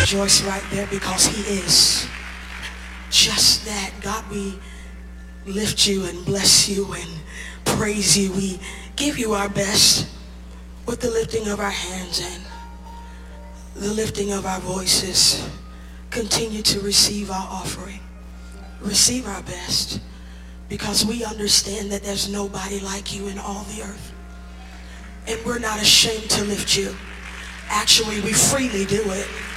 rejoice right there because he is just that. God, we lift you and bless you and praise you. We give you our best with the lifting of our hands and the lifting of our voices. Continue to receive our offering. Receive our best because we understand that there's nobody like you in all the earth. And we're not ashamed to lift you. Actually, we freely do it.